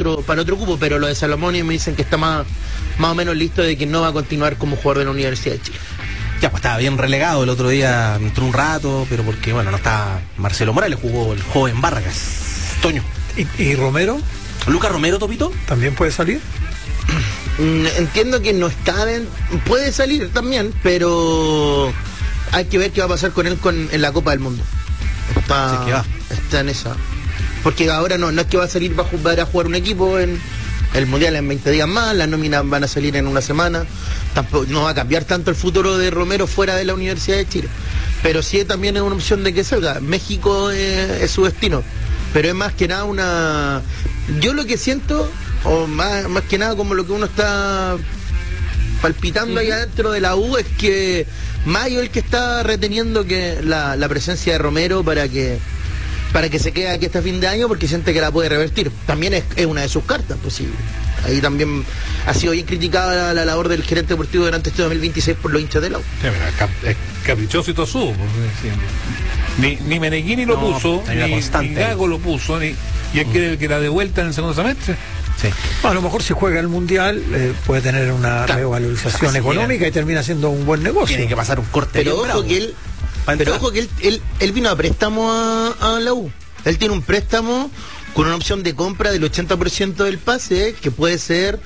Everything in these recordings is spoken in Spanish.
otro cupo, pero lo de Salomón me dicen que está más o menos listo de que no va a continuar como jugador de la Universidad de Chile. Ya, pues estaba bien relegado el otro día, entró un rato, pero porque, bueno, no está Marcelo Morales, jugó el joven Vargas. Toño. ¿Y Romero? ¿Lucas Romero, Topito? ¿También puede salir? Entiendo que no está puede salir también, pero hay que ver qué va a pasar con él en la Copa del Mundo. Está en esa. Porque ahora no es que va a salir, va a jugar un equipo en el Mundial en 20 días más, las nóminas van a salir en una semana. Tampoco no va a cambiar tanto el futuro de Romero fuera de la Universidad de Chile. Pero sí también es una opción de que salga. México es su destino. Pero es más que nada yo lo que siento, o más que nada como lo que uno está palpitando ahí adentro de la U, es que Mayo el que está reteniendo que la presencia de Romero para que se quede aquí hasta fin de año, porque siente que la puede revertir. También es una de sus cartas, pues sí. Ahí también ha sido bien criticada la labor del gerente deportivo durante este 2026 por los hinchas de la U. Sí, es caprichoso y tosudo. Ni Meneghini lo puso, ni Gago lo puso, y él quiere que la de vuelta en el segundo semestre. Sí. A lo mejor si juega el Mundial puede tener una revalorización económica y termina siendo un buen negocio. Tiene que pasar un corte. Pero ojo que él vino a préstamo a la U. Él tiene un préstamo con una opción de compra del 80% del pase, que puede ser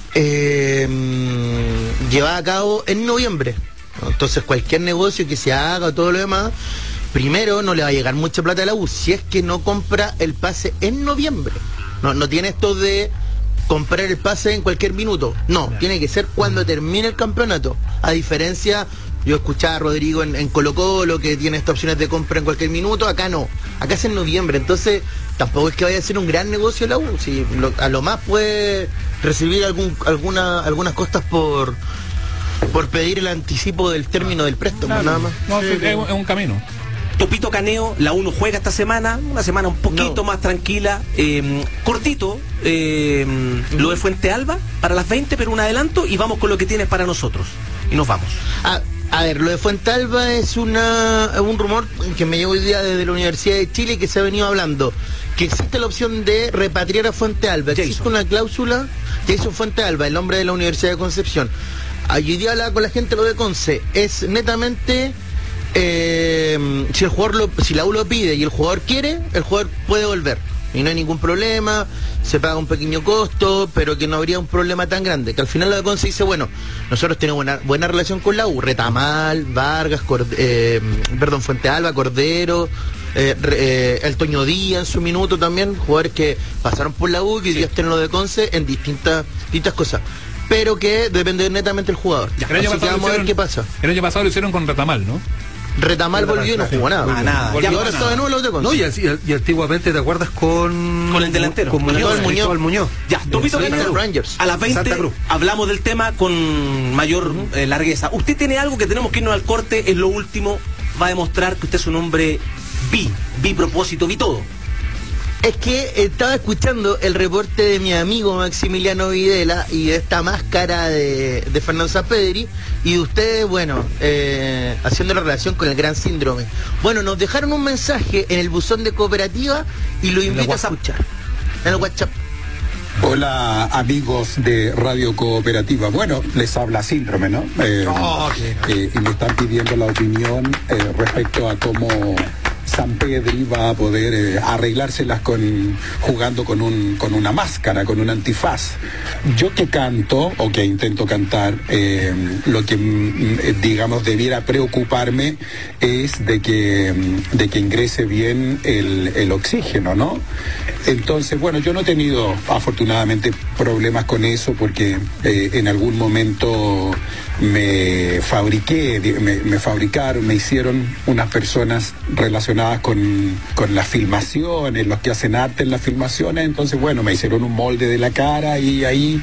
llevada a cabo en noviembre. Entonces cualquier negocio que se haga, todo lo demás, primero no le va a llegar mucha plata a la U si es que no compra el pase en noviembre. No tiene esto de comprar el pase en cualquier minuto. No, tiene que ser cuando termine el campeonato. A diferencia, yo escuchaba a Rodrigo en Colo-Colo que tiene estas opciones de compra en cualquier minuto. Acá no, acá es en noviembre. Entonces tampoco es que vaya a ser un gran negocio la U. Si a lo más puede recibir algunas costas por pedir el anticipo del término del préstamo, nada más. No, es un camino. Topito Caneo, la 1 juega esta semana, una semana un poquito más tranquila, cortito, lo de Fuente Alba para las 20, pero un adelanto y vamos con lo que tienes para nosotros. Y nos vamos. A ver, lo de Fuente Alba es un rumor que me llegó hoy día desde la Universidad de Chile, que se ha venido hablando, que existe la opción de repatriar a Fuente Alba. Existe una cláusula, Jason Fuente Alba, el hombre de la Universidad de Concepción. Hoy día hablaba con la gente lo de Conce, es netamente... si la U lo pide y el jugador quiere, el jugador puede volver y no hay ningún problema, se paga un pequeño costo, pero que no habría un problema tan grande, que al final la de Conce dice, bueno, nosotros tenemos buena relación con la U, Retamal, Vargas, Fuente Alba, Cordero, el Toño Díaz en su minuto también, jugadores que pasaron por la U y que hoy día estén en lo de Conce en distintas cosas, pero que depende netamente del jugador. Así que vamos a ver qué pasa. El año pasado lo hicieron con Retamal, ¿no? Retamal volvió y no jugó nada. Y ahora está de nuevo lo de Conce. No, y antiguamente, ¿te acuerdas con el delantero? Con Muñoz. Ya, Topito Caneo, Rangers. a las 20 hablamos del tema con mayor largueza. Usted tiene algo que tenemos que irnos al corte, es lo último, va a demostrar que usted es un hombre bipropósito, vi todo. Es que estaba escuchando el reporte de mi amigo Maximiliano Videla y de esta máscara de Fernando Sampedri y de ustedes, bueno, haciendo la relación con el gran síndrome. Bueno, nos dejaron un mensaje en el buzón de Cooperativa y lo invito a escuchar. En el WhatsApp. Hola amigos de Radio Cooperativa. Bueno, les habla Síndrome, ¿no? Y me están pidiendo la opinión respecto a cómo Sampedri va a poder arreglárselas jugando con una máscara, con un antifaz. Yo que canto, o que intento cantar, lo que digamos debiera preocuparme es de que ingrese bien el oxígeno, ¿no? Entonces, bueno, yo no he tenido afortunadamente problemas con eso porque en algún momento me fabricaron, me hicieron unas personas relacionadas con las filmaciones, los que hacen arte en las filmaciones. Entonces, bueno, me hicieron un molde de la cara y ahí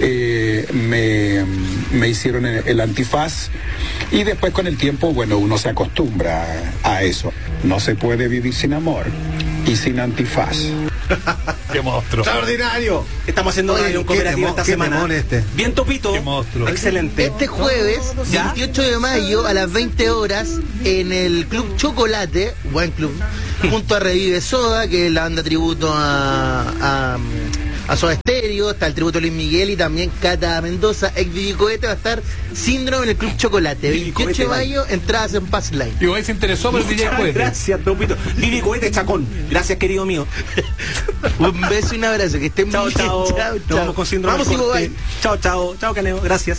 me hicieron el antifaz y después con el tiempo, bueno, uno se acostumbra a eso. No se puede vivir sin amor y sin antifaz. ¡Qué monstruo! ¡Extraordinario! Estamos haciendo radio cooperativa esta semana. Bien, Topito. ¡Qué monstruo! Excelente. Este jueves, 28 de mayo, a las 20 horas, en el Club Chocolate, buen club, junto a Revive Soda, que es la banda tributo a a Soda Stereo, está el tributo a Luis Miguel y también Cata Mendoza, ex Didi Cohete, va a estar Síndrome en el Club Chocolate. 28 de mayo, entradas en Pass Line. Y hoy se interesó por el DJ Cohete. Gracias, Topito. Didi Cohete Chacón. Gracias, querido mío. Un beso y un abrazo, que estén chao, muy bien. Chao, chao. Nos vamos con Síndrome. Vamos, Ivo, bye. Chao, chao. Chao, Caneo. Gracias.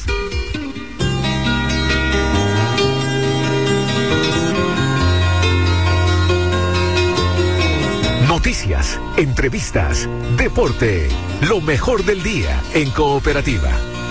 Noticias, entrevistas, deporte, lo mejor del día en Cooperativa.